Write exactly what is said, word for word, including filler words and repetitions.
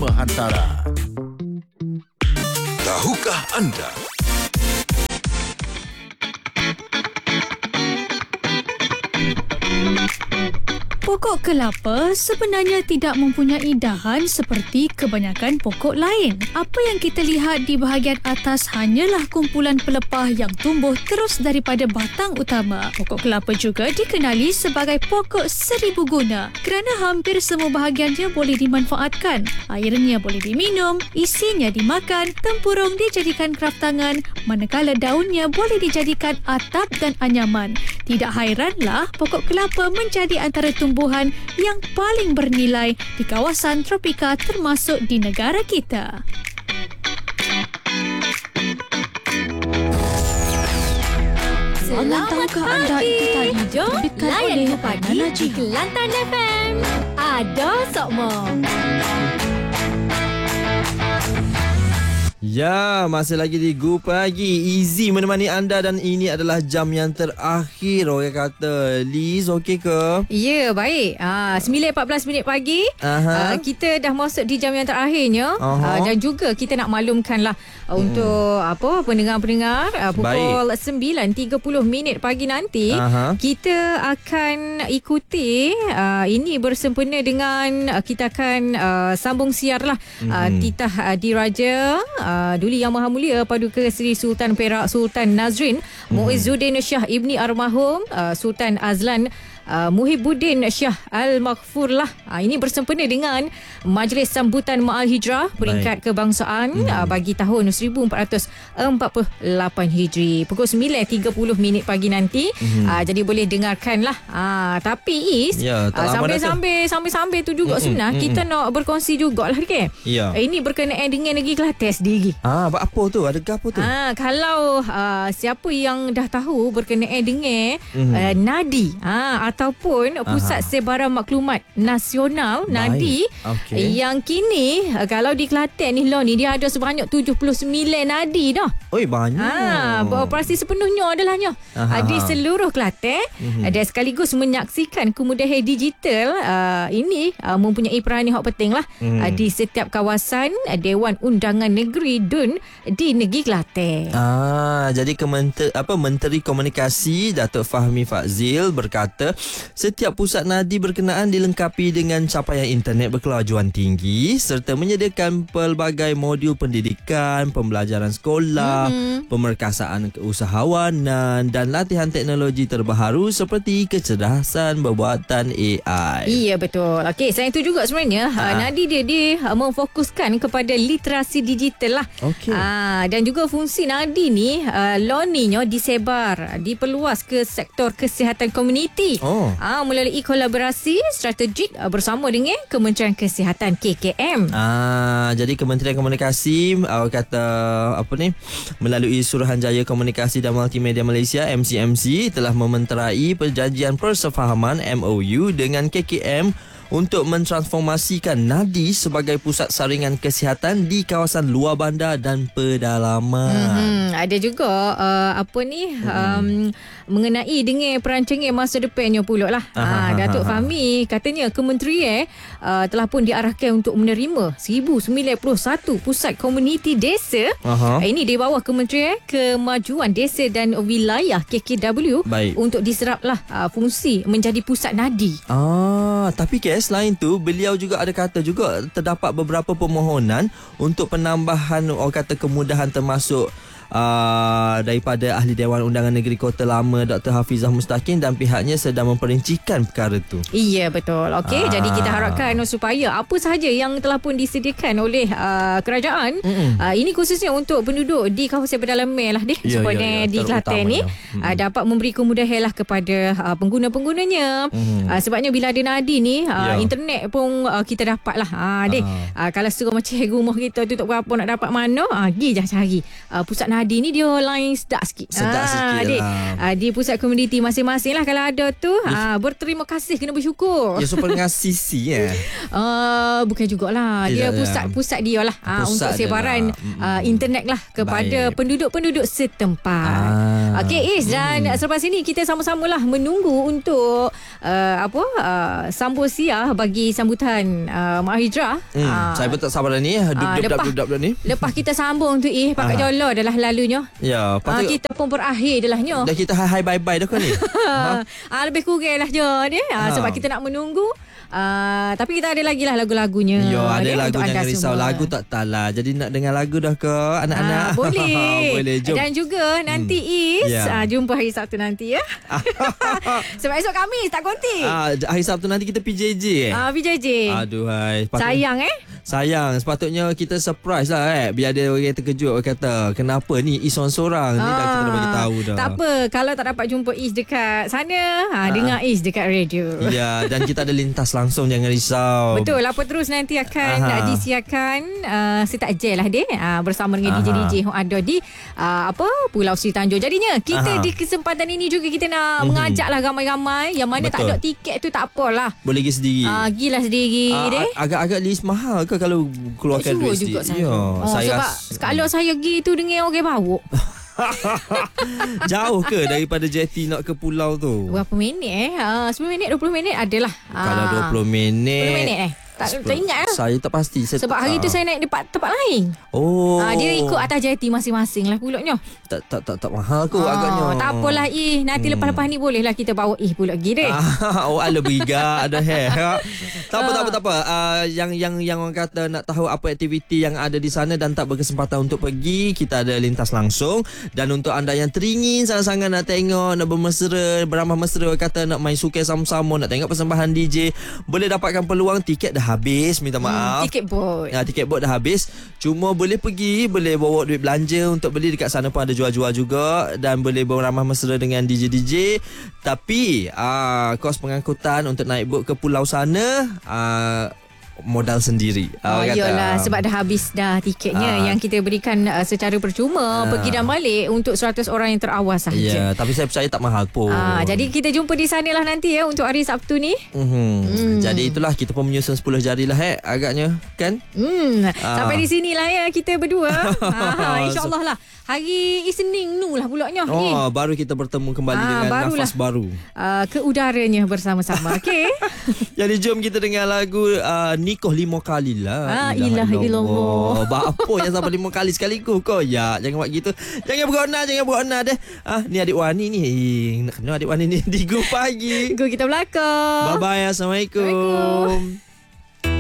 lima Hantara. Tahukah anda? Pokok kelapa sebenarnya tidak mempunyai dahan seperti kebanyakan pokok lain. Apa yang kita lihat di bahagian atas hanyalah kumpulan pelepah yang tumbuh terus daripada batang utama. Pokok kelapa juga dikenali sebagai pokok seribu guna kerana hampir semua bahagiannya boleh dimanfaatkan. Airnya boleh diminum, isinya dimakan, tempurung dijadikan kraftangan, manakala daunnya boleh dijadikan atap dan anyaman. Tidak hairanlah pokok kelapa menjadi antara tumbuhan yang paling bernilai di kawasan tropika termasuk di negara kita. Selamat pagi. Jom layan ke pagi di Kelantan F M. Ada Sokmo. Ya, masih lagi di Go Pagi. Easy menemani anda dan ini adalah jam yang terakhir. Orang kata, Liz, okey ke? Ya, baik. Ah, sembilan empat belas minit pagi. Ah, kita dah masuk di jam yang terakhirnya. Ah, dan juga kita nak maklumkanlah hmm. untuk apa pendengar-pendengar ah, pukul baik. sembilan tiga puluh minit pagi nanti Aha. kita akan ikuti ah, ini bersempena dengan ah, kita akan ah, sambung siar lah hmm. ah, titah ah, diraja Uh, Duli Yang Maha Mulia Paduka Seri Sultan Perak Sultan Nazrin hmm. Muizzuddin Shah Ibni Armahum uh, Sultan Azlan Uh, Muhibbuddin Shah Al-Maghfur lah. uh, Ini bersempena dengan Majlis Sambutan Ma'al Hijrah Peringkat Baik. Kebangsaan hmm. uh, bagi tahun seribu empat ratus empat puluh lapan Hijri pukul sembilan tiga puluh minit pagi nanti. hmm. uh, Jadi boleh dengarkan lah. uh, Tapi Is ya, uh, Sambil-sambil Sambil-sambil tu juga hmm. Sunnah hmm. kita nak berkongsi jugalah okay? ya. uh, Ini berkenaan dengan negeri Kelantan sendiri. Ah, apa tu? Adakah apa tu? uh, Kalau uh, siapa yang dah tahu berkenaan dengan hmm. uh, Nadi uh, ataupun Pusat Aha. Sebaran Maklumat Nasional Baik. Nadi okay. yang kini kalau di Kelantan ni lah ni dia ada sebanyak tujuh puluh sembilan nadi dah. Oi, banyak. Ha, beroperasi sepenuhnya adalahnya Aha. di seluruh Kelantan mm-hmm. dan sekaligus menyaksikan kemudahan digital uh, ini uh, mempunyai peranan yang penting lah mm. uh, di setiap kawasan uh, Dewan Undangan Negeri D U N di negeri Kelantan. Ah, jadi Kementeri apa Menteri Komunikasi Datuk Fahmi Fadzil berkata setiap pusat nadi berkenaan dilengkapi dengan capaian internet berkelajuan tinggi serta menyediakan pelbagai modul pendidikan, pembelajaran sekolah, mm-hmm. pemerkasaan keusahawanan dan latihan teknologi terbaru seperti kecerdasan berbuatan A I. Iya, betul. Okey, selain itu juga sebenarnya ha. nadi dia dia memfokuskan kepada literasi digital lah. Okey. Ha, dan juga fungsi nadi ni uh, loninya disebar, diperluas ke sektor kesihatan komuniti. Oh. Ah, melalui kolaborasi strategik ah, bersama dengan Kementerian Kesihatan K K M. Ah, jadi Kementerian Komunikasi uh, kata apa ni melalui Suruhanjaya Komunikasi dan Multimedia Malaysia M C M C telah mementerai perjanjian persefahaman M O U dengan K K M untuk mentransformasikan Nadi sebagai pusat saringan kesihatan di kawasan luar bandar dan pedalaman. Hmm, ada juga uh, apa ni hmm. um, mengenai dengan perancangan masa depannya pula lah. Ha, Datuk Fahmi katanya kementerian uh, telah pun diarahkan untuk menerima seribu sembilan puluh satu pusat komuniti desa. Uh, ini di bawah Kementerian Kemajuan Desa dan Wilayah K K W Baik. Untuk diseraplah uh, fungsi menjadi pusat nadi. Ah, tapi kes selain tu beliau juga ada kata juga terdapat beberapa permohonan untuk penambahan orang kata kemudahan termasuk Uh, daripada Ahli Dewan Undangan Negeri Kota Lama Doktor Hafizah Mustaqim dan pihaknya sedang memperincikan perkara tu. Iya, betul. Okey, ah. jadi kita harapkan supaya apa sahaja yang telah pun disediakan oleh uh, kerajaan uh, ini khususnya untuk penduduk di kawasan pedalaman lah deh, ya, supaya ya, ya, di Kelantan ni uh, dapat memberi kemudahan lah kepada uh, pengguna-penggunanya. uh, sebabnya bila ada nadi ni uh, ya. internet pun uh, kita dapat lah uh, deh. Uh, kalau suruh macam rumah kita tutup berapa nak dapat mana, uh, pergi je cari uh, pusat nadi Nadi ni dia line sedap sikit. Sedap sikit adik, lah. Di pusat komuniti masing-masing lah. Kalau ada tu ha, berterima kasih, kena bersyukur. Ya, so pendengar C C ya. Uh, bukan jugalah. Dia pusat-pusat dia lah ha, untuk sebaran uh, internet lah kepada Baik. penduduk-penduduk setempat. Ah. Okey Is, dan hmm. selepas ini kita sama-samalah menunggu untuk uh, apa uh, sambusia bagi sambutan uh, Mak Hijrah. Hmm. Uh, saya pun tak sabar dah ni. Duduk-duduk ni. Lepas kita sambung tu Is, Pak Jolo adalah lalunya. Ya, uh, kita pun berakhir dah lahnya. Dah kita hi bye bye dah kau ni. ha. uh, lebih kurang lah je ni. Uh, sebab kita nak menunggu. Uh, tapi kita ada lagi lah lagu-lagunya. Yo, ada dia, lagu jangan risau. Semua. Lagu tak talah. Jadi nak dengar lagu dah ke anak-anak? Uh, boleh. Boleh, jom. Dan juga nanti hmm. Is yeah. uh, jumpa hari Sabtu nanti ya. Sebab esok Khamis tak konti. Uh, hari Sabtu nanti kita P J J eh? Uh, P J J. Aduhai. Patut, sayang eh. Sayang. Sepatutnya kita surprise lah eh. Biar dia orang terkejut. Orang kata kenapa ni Is seorang-seorang. Ni dah kita dah bagi tahu dah. Tak apa. Kalau tak dapat jumpa Is dekat sana, ha, uh. dengar Is dekat radio. Ya. Dan kita ada lintas langsung, jangan risau. Betul, apa terus nanti akan Aha. disiarkan uh, Setak J lah dia uh, bersama dengan Aha. D J D J yang ada di uh, apa Pulau Sri Tanjung. Jadinya kita Aha. di kesempatan ini juga kita nak mm-hmm. mengajaklah ramai-ramai yang mana Betul. tak ada tiket tu tak apalah. Boleh pergi sendiri. Uh, gilah sendiri uh, deh. Agak-agak list mahal ke kalau keluarkan duit sendiri? Saya. Ya, oh, saya sebab ras- kalau saya pergi tu dengan orang bawa. Jauh ke daripada jetty nak ke pulau tu? Berapa minit eh? Uh, sepuluh minit, dua puluh minit adalah. Kalau dua puluh minit. sepuluh minit eh? Tak, tak ingat lah. Saya tak pasti. Saya Sebab tak, hari tu saya naik tempat tempat lain. Oh. Uh, dia ikut atas jetty masing-masing lah pulaknya. Tak tak tak, tak mahal kot uh, agaknya. Tak apalah Ih. Nanti hmm. lepas-lepas ni bolehlah kita bawa Ih pulak pergi deh. Oh ala berigak ada hair. Tak apa, uh. tak apa, tak apa. Uh, yang yang yang orang kata nak tahu apa aktiviti yang ada di sana dan tak berkesempatan untuk pergi, kita ada lintas langsung. Dan untuk anda yang teringin sangat-sangat nak tengok, nak bermesra, beramah mesra, kata nak main sukan sama-sama, nak tengok persembahan D J, boleh dapatkan peluang. Tiket dah habis, minta maaf. Hmm, tiket bot. Ya, tiket bot dah habis. Cuma boleh pergi, boleh bawa duit belanja untuk beli. Dekat sana pun ada jual-jual juga. Dan boleh beramah mesra dengan D J D J. Tapi aa, kos pengangkutan untuk naik bot ke pulau sana aa, modal sendiri. Oh iyalah, sebab dah habis dah tiketnya. Aa. Yang kita berikan uh, secara percuma, Aa. pergi dan balik untuk seratus orang yang terawas sahaja. Ya, tapi saya percaya tak mahal pun. Aa, jadi kita jumpa di sanalah nanti ya untuk hari Sabtu ni. Mm-hmm. Mm. Jadi itulah kita pun menyusun sepuluh jari lah eh, agaknya kan. Mm. Sampai di sinilah ya kita berdua. Aa, InsyaAllah lah. Hari Isnin nu lah pulaknya. Oh, eh. baru kita bertemu kembali Aa, dengan barulah. nafas baru. Uh, ke udaranya bersama-sama. Okey. Jadi jom kita dengar lagu uh, Nikoh lima kali lah. Ah, ilah ilallah. Apa yang sampai lima kali sekaligus kau? Ya, jangan buat gitu. Jangan berona, jangan berona deh. Ah, ni adik Wani ni. Nak kena adik Wani ni di Go Pagi. Go kita belakang. Bye bye. Assalamualaikum. Assalamualaikum.